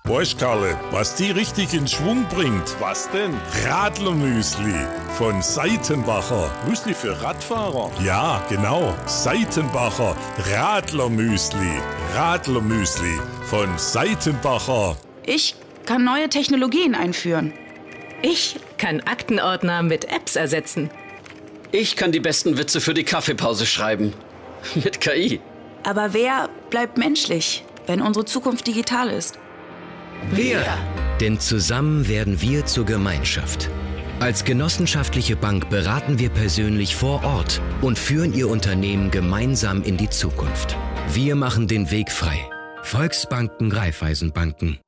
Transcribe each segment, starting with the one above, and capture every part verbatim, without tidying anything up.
Weißt Karle, was die richtig in Schwung bringt? Was denn? Radlermüsli von Seitenbacher. Müsli für Radfahrer? Ja, genau. Seitenbacher Radlermüsli. Radlermüsli von Seitenbacher. Ich kann neue Technologien einführen. Ich kann Aktenordner mit Apps ersetzen. Ich kann die besten Witze für die Kaffeepause schreiben. Mit K I. Aber wer bleibt menschlich, wenn unsere Zukunft digital ist? Wir. Denn zusammen werden wir zur Gemeinschaft. Als genossenschaftliche Bank beraten wir persönlich vor Ort und führen Ihr Unternehmen gemeinsam in die Zukunft. Wir machen den Weg frei. Volksbanken, Raiffeisenbanken.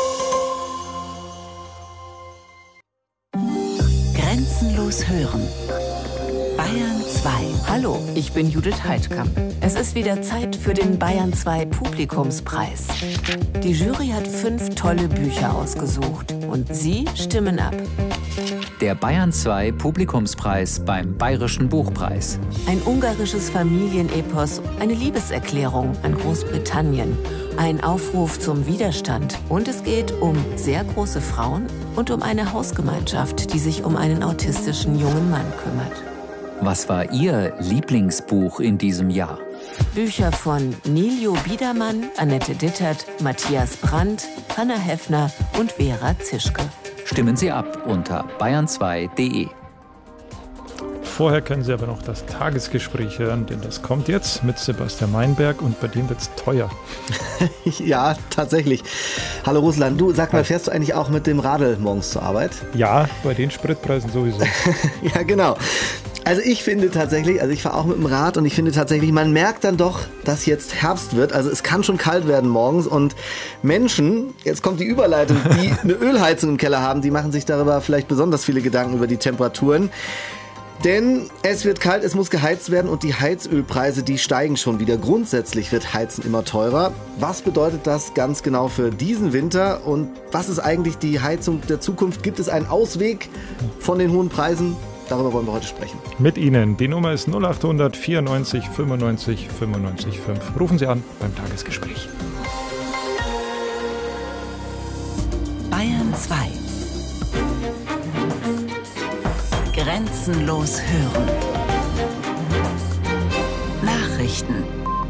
Grenzenlos hören. Bayern zwei. Hallo, ich bin Judith Heidkamp. Es ist wieder Zeit für den Bayern zwei Publikumspreis. Die Jury hat fünf tolle Bücher ausgesucht und Sie stimmen ab. Der Bayern zwei Publikumspreis beim Bayerischen Buchpreis. Ein ungarisches Familienepos, eine Liebeserklärung an Großbritannien, ein Aufruf zum Widerstand und es geht um sehr große Frauen und um eine Hausgemeinschaft, die sich um einen autistischen jungen Mann kümmert. Was war Ihr Lieblingsbuch in diesem Jahr? Bücher von Nilio Biedermann, Annette Dittert, Matthias Brandt, Hanna Heffner und Vera Zischke. Stimmen Sie ab unter bayern zwei punkt de. Vorher können Sie aber noch das Tagesgespräch hören, denn das kommt jetzt mit Sebastian Meinberg und bei dem wird's teuer. Ja, tatsächlich. Hallo Ruslan, du, sag mal, fährst du eigentlich auch mit dem Radl morgens zur Arbeit? Ja, bei den Spritpreisen sowieso. Ja, genau. Also ich finde tatsächlich, also ich fahre auch mit dem Rad und ich finde tatsächlich, man merkt dann doch, dass jetzt Herbst wird. Also es kann schon kalt werden morgens und Menschen, jetzt kommt die Überleitung, die eine Ölheizung im Keller haben, die machen sich darüber vielleicht besonders viele Gedanken über die Temperaturen. Denn es wird kalt, es muss geheizt werden und die Heizölpreise, die steigen schon wieder. Grundsätzlich wird Heizen immer teurer. Was bedeutet das ganz genau für diesen Winter und was ist eigentlich die Heizung der Zukunft? Gibt es einen Ausweg von den hohen Preisen? Darüber wollen wir heute sprechen. Mit Ihnen. Die Nummer ist null acht hundert vierundneunzig fünfundneunzig fünfundneunzig fünf. Rufen Sie an beim Tagesgespräch. Bayern zwei. Grenzenlos hören. Nachrichten.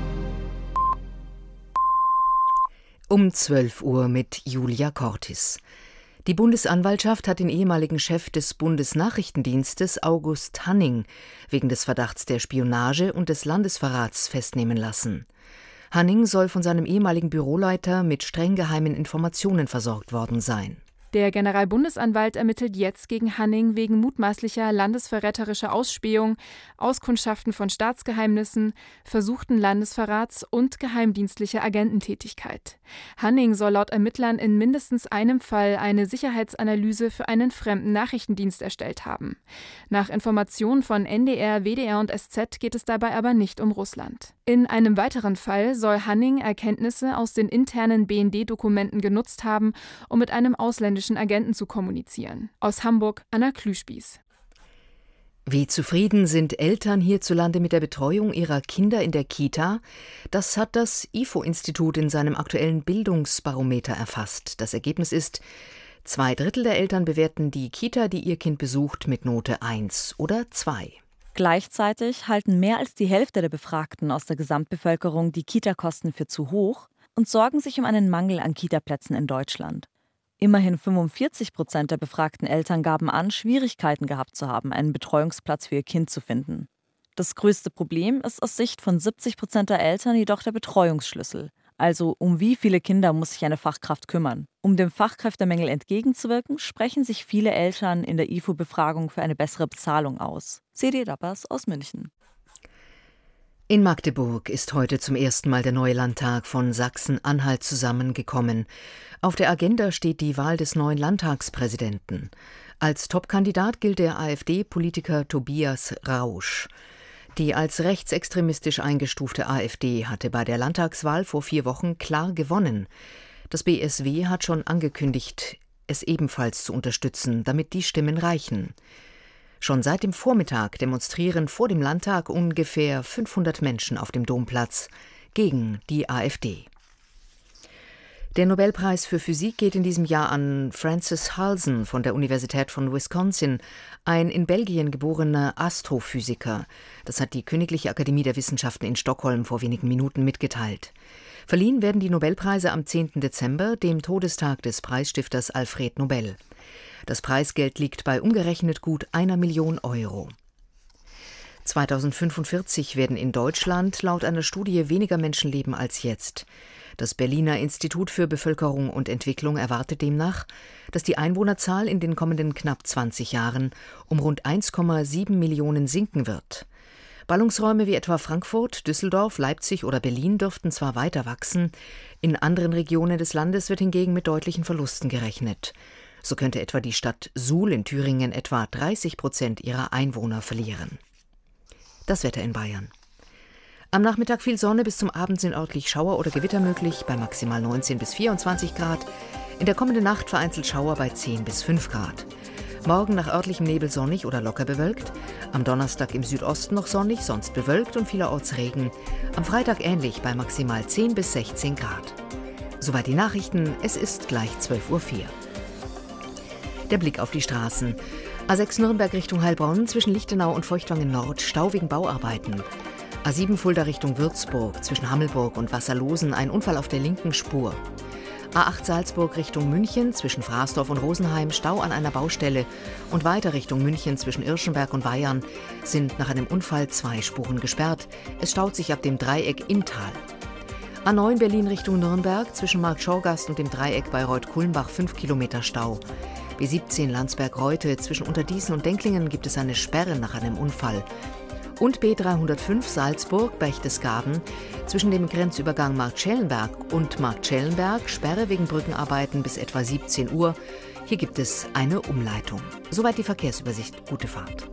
Um zwölf Uhr mit Julia Cortis. Die Bundesanwaltschaft hat den ehemaligen Chef des Bundesnachrichtendienstes August Hanning wegen des Verdachts der Spionage und des Landesverrats festnehmen lassen. Hanning soll von seinem ehemaligen Büroleiter mit streng geheimen Informationen versorgt worden sein. Der Generalbundesanwalt ermittelt jetzt gegen Hanning wegen mutmaßlicher landesverräterischer Ausspähung, Auskundschaften von Staatsgeheimnissen, versuchten Landesverrats und geheimdienstlicher Agententätigkeit. Hanning soll laut Ermittlern in mindestens einem Fall eine Sicherheitsanalyse für einen fremden Nachrichtendienst erstellt haben. Nach Informationen von N D R, W D R und S Z geht es dabei aber nicht um Russland. In einem weiteren Fall soll Hanning Erkenntnisse aus den internen B N D-Dokumenten genutzt haben, um mit einem ausländischen Agenten zu kommunizieren. Aus Hamburg, Anna Klüspieß. Wie zufrieden sind Eltern hierzulande mit der Betreuung ihrer Kinder in der Kita? Das hat das I F O-Institut in seinem aktuellen Bildungsbarometer erfasst. Das Ergebnis ist, zwei Drittel der Eltern bewerten die Kita, die ihr Kind besucht, mit Note eins oder zwei. Gleichzeitig halten mehr als die Hälfte der Befragten aus der Gesamtbevölkerung die Kita-Kosten für zu hoch und sorgen sich um einen Mangel an Kita-Plätzen in Deutschland. Immerhin fünfundvierzig Prozent der befragten Eltern gaben an, Schwierigkeiten gehabt zu haben, einen Betreuungsplatz für ihr Kind zu finden. Das größte Problem ist aus Sicht von siebzig Prozent der Eltern jedoch der Betreuungsschlüssel. Also um wie viele Kinder muss sich eine Fachkraft kümmern? Um dem Fachkräftemangel entgegenzuwirken, sprechen sich viele Eltern in der I F O-Befragung für eine bessere Bezahlung aus. C D Rappers aus München. In Magdeburg ist heute zum ersten Mal der neue Landtag von Sachsen-Anhalt zusammengekommen. Auf der Agenda steht die Wahl des neuen Landtagspräsidenten. Als Topkandidat gilt der AfD-Politiker Tobias Rausch. Die als rechtsextremistisch eingestufte AfD hatte bei der Landtagswahl vor vier Wochen klar gewonnen. Das B S W hat schon angekündigt, es ebenfalls zu unterstützen, damit die Stimmen reichen. Schon seit dem Vormittag demonstrieren vor dem Landtag ungefähr fünfhundert Menschen auf dem Domplatz gegen die AfD. Der Nobelpreis für Physik geht in diesem Jahr an Francis Halsen von der Universität von Wisconsin, ein in Belgien geborener Astrophysiker. Das hat die Königliche Akademie der Wissenschaften in Stockholm vor wenigen Minuten mitgeteilt. Verliehen werden die Nobelpreise am zehnten Dezember, dem Todestag des Preisstifters Alfred Nobel. Das Preisgeld liegt bei umgerechnet gut einer Million Euro. zweitausendfünfundvierzig werden in Deutschland laut einer Studie weniger Menschen leben als jetzt. Das Berliner Institut für Bevölkerung und Entwicklung erwartet demnach, dass die Einwohnerzahl in den kommenden knapp zwanzig Jahren um rund eins Komma sieben Millionen sinken wird. Ballungsräume wie etwa Frankfurt, Düsseldorf, Leipzig oder Berlin dürften zwar weiter wachsen, in anderen Regionen des Landes wird hingegen mit deutlichen Verlusten gerechnet. So könnte etwa die Stadt Suhl in Thüringen etwa dreißig Prozent ihrer Einwohner verlieren. Das Wetter in Bayern. Am Nachmittag viel Sonne, bis zum Abend sind örtlich Schauer oder Gewitter möglich, bei maximal neunzehn bis vierundzwanzig Grad. In der kommenden Nacht vereinzelt Schauer bei zehn bis fünf Grad. Morgen nach örtlichem Nebel sonnig oder locker bewölkt. Am Donnerstag im Südosten noch sonnig, sonst bewölkt und vielerorts Regen. Am Freitag ähnlich bei maximal zehn bis sechzehn Grad. Soweit die Nachrichten, es ist gleich zwölf Uhr vier. Der Blick auf die Straßen. A sechs Nürnberg Richtung Heilbronn, zwischen Lichtenau und Feuchtwangen Nord, Stau wegen Bauarbeiten. A sieben Fulda Richtung Würzburg, zwischen Hammelburg und Wasserlosen, ein Unfall auf der linken Spur. A acht Salzburg Richtung München, zwischen Fraßdorf und Rosenheim, Stau an einer Baustelle. Und weiter Richtung München, zwischen Irschenberg und Weyarn, sind nach einem Unfall zwei Spuren gesperrt. Es staut sich ab dem Dreieck Inntal. A neun Berlin Richtung Nürnberg, zwischen Marktschorgast und dem Dreieck Bayreuth-Kulmbach fünf Kilometer Stau. B siebzehn Landsberg-Reute, zwischen Unterdießen und Denklingen gibt es eine Sperre nach einem Unfall. Und B dreihundertfünf Salzburg, Berchtesgaden, zwischen dem Grenzübergang Marktschellenberg und Marktschellenberg, Sperre wegen Brückenarbeiten bis etwa siebzehn Uhr. Hier gibt es eine Umleitung. Soweit die Verkehrsübersicht. Gute Fahrt.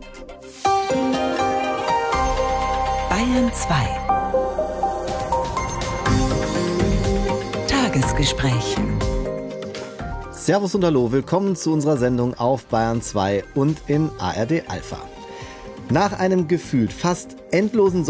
Bayern zwei. Tagesgespräch. Servus und Hallo, willkommen zu unserer Sendung auf Bayern zwei und in A R D Alpha. Nach einem gefühlt fast endlosen